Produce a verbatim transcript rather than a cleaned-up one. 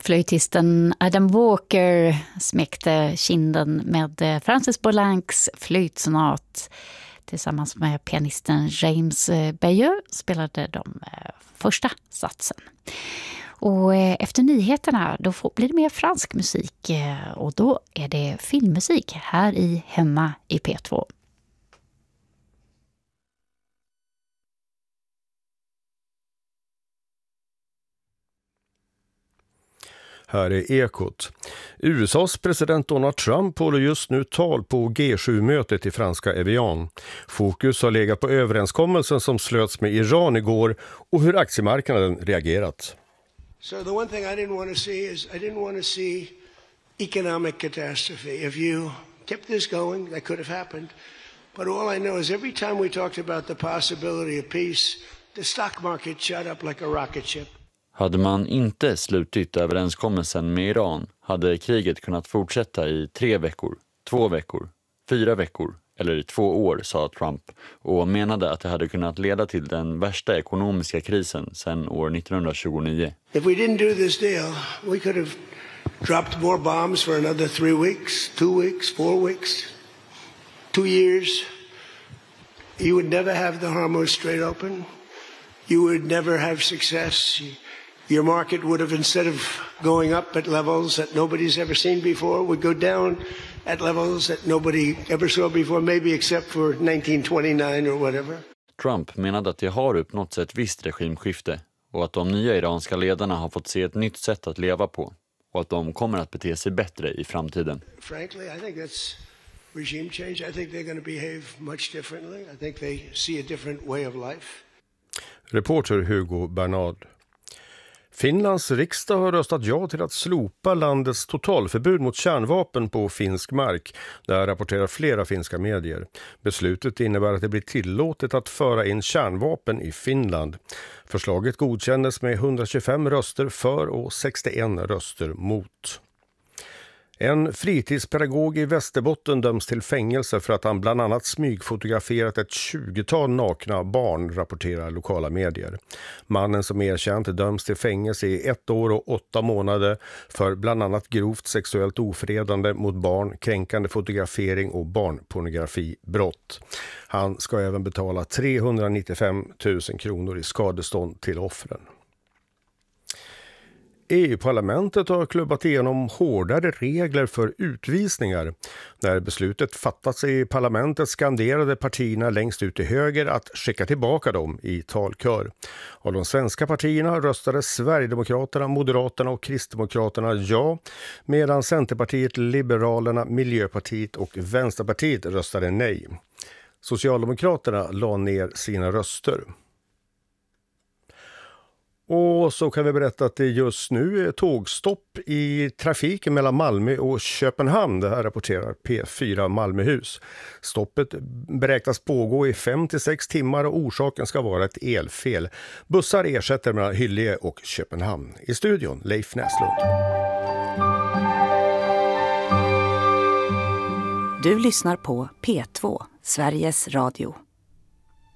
Flöjtisten Adam Walker smekte kinden med Francis Poulencs flöjtsonat. Tillsammans med pianisten James Bayeux spelade de första satsen. Och efter nyheterna då blir det mer fransk musik och då är det filmmusik här i Hemma i P två. Här är Ekot. U S A:s president Donald Trump håller just nu tal på G sju-mötet i franska Evian. Fokus har legat på överenskommelsen som slöts med Iran igår och hur aktiemarknaden reagerat. So the one thing I didn't want to see is I didn't want to see economic catastrophe. If you kept this going, that could have happened. But all I know is every time we talked about the possibility of peace, the stock market shot up like a rocket ship. Hade man inte slutit överenskommelsen med Iran hade kriget kunnat fortsätta i tre veckor, två veckor, fyra veckor eller i två år, sa Trump och menade att det hade kunnat leda till den värsta ekonomiska krisen sedan år nittonhundratjugonio. If we didn't do this deal, we could have dropped more bombs for another three weeks, two weeks, four weeks, two years. You would never have the Hormuz Strait open. You would never have success. Your market would have, instead of going up at levels that nobody's ever seen before, would go down at levels that nobody ever saw before, maybe except for nineteen twenty-nine or whatever. Trump menade att det har uppnåtts ett visst regimskifte och att de nya iranska ledarna har fått se ett nytt sätt att leva på och att de kommer att bete sig bättre i framtiden. Frankly, I think that's regime change. I think they're going to behave much differently. I think they see a different way of life. Reporter Hugo Bernard. Finlands riksdag har röstat ja till att slopa landets totalförbud mot kärnvapen på finsk mark. Där rapporterar flera finska medier. Beslutet innebär att det blir tillåtet att föra in kärnvapen i Finland. Förslaget godkändes med hundratjugofem röster för och sextioen röster mot. En fritidspedagog i Västerbotten döms till fängelse för att han bland annat smygfotograferat ett tjugotal nakna barn, rapporterar lokala medier. Mannen som erkänt döms till fängelse i ett år och åtta månader för bland annat grovt sexuellt ofredande mot barn, kränkande fotografering och barnpornografibrott. Han ska även betala trehundranittiofem tusen kronor i skadestånd till offren. E U-parlamentet har klubbat igenom hårdare regler för utvisningar. När beslutet fattats i parlamentet skanderade partierna längst ut till höger att skicka tillbaka dem i talkör. Av de svenska partierna röstade Sverigedemokraterna, Moderaterna och Kristdemokraterna ja, medan Centerpartiet, Liberalerna, Miljöpartiet och Vänsterpartiet röstade nej. Socialdemokraterna la ner sina röster. Och så kan vi berätta att det just nu är tågstopp i trafiken mellan Malmö och Köpenhamn. Det här rapporterar P fyra Malmöhus. Stoppet beräknas pågå i fem till sex timmar och orsaken ska vara ett elfel. Bussar ersätter mellan Hyllie och Köpenhamn. I studion Leif Näslund. Du lyssnar på P två, Sveriges Radio.